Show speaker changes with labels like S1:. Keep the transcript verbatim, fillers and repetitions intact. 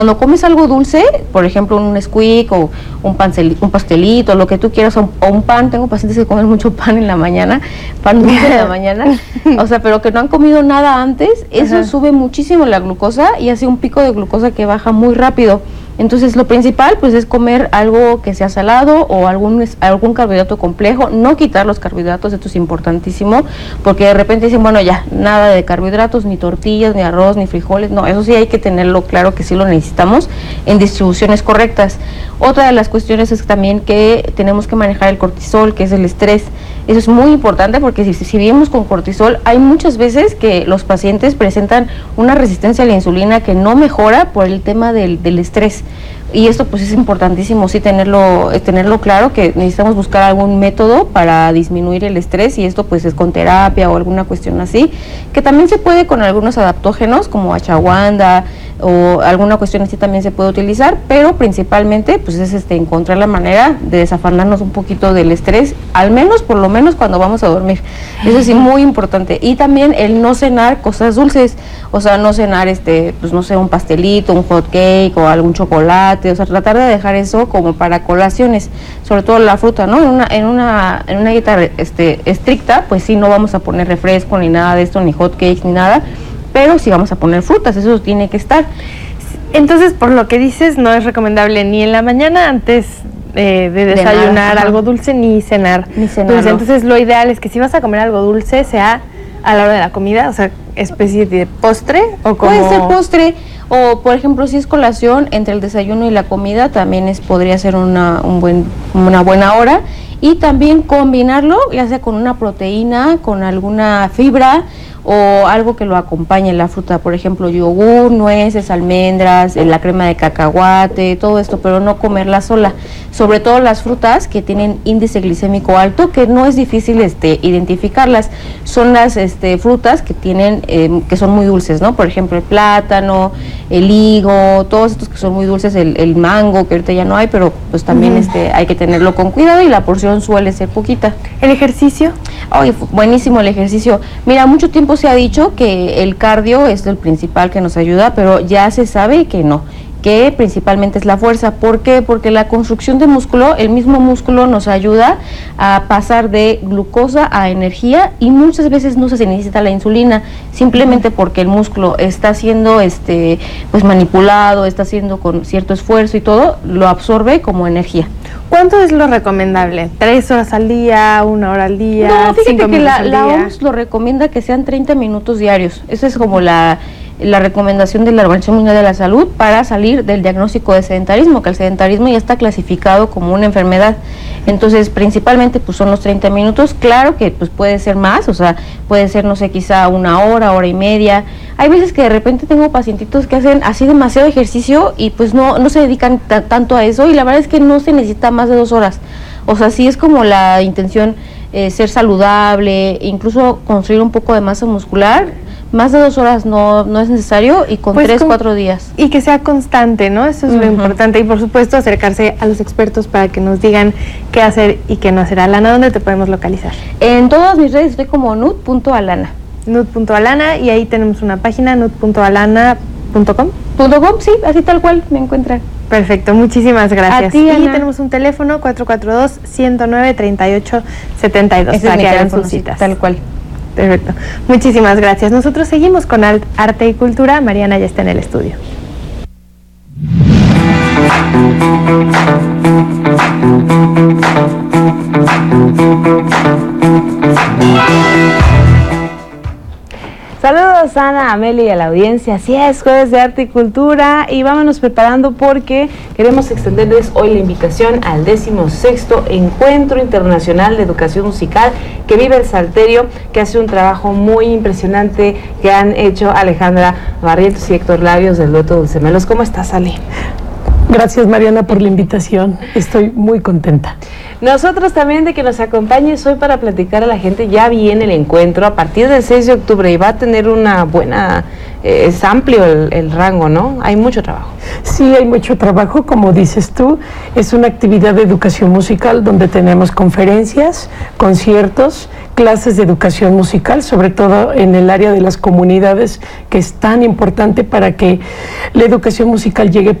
S1: Cuando comes algo dulce, por ejemplo un squeak o un, pancel, un pastelito, lo que tú quieras, o un, o un pan, tengo pacientes que comen mucho pan en la mañana, pan dulce en la mañana, o sea, pero que no han comido nada antes, eso Ajá. sube muchísimo la glucosa y hace un pico de glucosa que baja muy rápido. Entonces lo principal pues es comer algo que sea salado o algún, algún carbohidrato complejo, no quitar los carbohidratos, esto es importantísimo, porque de repente dicen, bueno ya, nada de carbohidratos, ni tortillas, ni arroz, ni frijoles, no, eso sí hay que tenerlo claro que sí lo necesitamos en distribuciones correctas. Otra de las cuestiones es también que tenemos que manejar el cortisol, que es el estrés. Eso es muy importante porque si, si vivimos con cortisol, hay muchas veces que los pacientes presentan una resistencia a la insulina que no mejora por el tema del, del estrés. Y esto pues es importantísimo sí tenerlo, tenerlo claro, que necesitamos buscar algún método para disminuir el estrés, y esto pues es con terapia o alguna cuestión así, que también se puede con algunos adaptógenos como ashwagandha o alguna cuestión así también se puede utilizar, pero principalmente pues es este encontrar la manera de desafanarnos un poquito del estrés, al menos por lo menos cuando vamos a dormir. Eso sí, muy importante. Y también el no cenar cosas dulces, o sea, no cenar este, pues no sé, un pastelito, un hot cake o algún chocolate, o sea, tratar de dejar eso como para colaciones, sobre todo la fruta, ¿no? En una, en una, en una dieta este, estricta, pues sí, no vamos a poner refresco ni nada de esto, ni hot cakes ni nada, pero sí vamos a poner frutas, eso tiene que estar.
S2: Entonces, por lo que dices, no es recomendable ni en la mañana antes eh, de desayunar de algo dulce, ni cenar.
S1: Ni cenar.
S2: Dulce. Entonces, lo ideal es que si vas a comer algo dulce, sea a la hora de la comida, o sea, especie de postre o como...
S1: Puede ser postre, o por ejemplo, si es colación, entre el desayuno y la comida, también es, podría ser una, un buen, una buena hora. Y también combinarlo, ya sea con una proteína, con alguna fibra, o algo que lo acompañe, la fruta, por ejemplo, yogur, nueces, almendras, la crema de cacahuate, todo esto, pero no comerla sola. Sobre todo las frutas que tienen índice glicémico alto, que no es difícil este, identificarlas, son las este, frutas que tienen, eh, que son muy dulces, ¿no? Por ejemplo, el plátano, el higo, todos estos que son muy dulces, el, el mango, que ahorita ya no hay, pero pues también uh-huh. este, hay que tenerlo con cuidado, y la porción suele ser poquita.
S2: ¿El ejercicio?
S1: Ay, buenísimo el ejercicio. Mira, mucho tiempo se ha dicho que el cardio es el principal que nos ayuda, pero ya se sabe que no, que principalmente es la fuerza. ¿Por qué? Porque la construcción de músculo, el mismo músculo nos ayuda a pasar de glucosa a energía, y muchas veces no se necesita la insulina, simplemente porque el músculo está siendo este, pues manipulado, está haciendo con cierto esfuerzo y todo, lo absorbe como energía.
S2: ¿Cuánto es lo recomendable? ¿Tres horas al día? ¿Una hora al día?
S1: No, fíjate
S2: cinco
S1: que la,
S2: al
S1: la
S2: día?
S1: O M S lo recomienda que sean treinta minutos diarios. Esa es como la, la recomendación de la Organización Mundial de la Salud para salir del diagnóstico de sedentarismo, que el sedentarismo ya está clasificado como una enfermedad. Entonces, principalmente pues son los treinta minutos. Claro que pues puede ser más, o sea, puede ser, no sé, quizá una hora, hora y media. Hay veces que de repente tengo pacientitos que hacen así demasiado ejercicio y pues no, no se dedican tanto a eso, y la verdad es que no se necesita más de dos horas. O sea, sí es como la intención eh, ser saludable, incluso construir un poco de masa muscular. Más de dos horas no, no es necesario, y con pues tres, con, cuatro días.
S2: Y que sea constante, ¿no? Eso es uh-huh. lo importante. Y por supuesto acercarse a los expertos para que nos digan qué hacer y qué no hacer. Alana, ¿dónde te podemos localizar?
S1: En todas mis redes estoy como nud punto alana.
S2: nud punto alana, y ahí tenemos una página, nud punto alana punto com.
S1: .com, sí, así tal cual me encuentran.
S2: Perfecto, muchísimas gracias.
S1: A ti, Ana.
S2: Y tenemos un teléfono cuatro cuatro dos, uno cero nueve, tres ocho siete dos
S1: Ese
S2: para
S1: es
S2: que hagan
S1: teléfono,
S2: sus citas.
S1: Tal cual.
S2: Perfecto, muchísimas gracias. Nosotros seguimos con Arte y Cultura. Mariana ya está en el estudio.
S3: Saludos Ana, Amelia y a la audiencia. Así es, jueves de Arte y Cultura, y vámonos preparando porque queremos extenderles hoy la invitación al decimosexto Encuentro Internacional de Educación Musical que vive el Salterio, que hace un trabajo muy impresionante que han hecho Alejandra Barrientos y Héctor Labios del dueto Dulcemelos. ¿Cómo estás, Ale?
S4: Gracias, Mariana, por la invitación. Estoy muy contenta.
S3: Nosotros también de que nos acompañes hoy para platicar a la gente. Ya viene el encuentro a partir del seis de octubre y va a tener una buena, eh, es amplio el, el rango, ¿no? Hay mucho trabajo.
S4: Sí, hay mucho trabajo, como dices tú. Es una actividad de educación musical donde tenemos conferencias, conciertos, clases de educación musical, sobre todo en el área de las comunidades, que es tan importante para que la educación musical llegue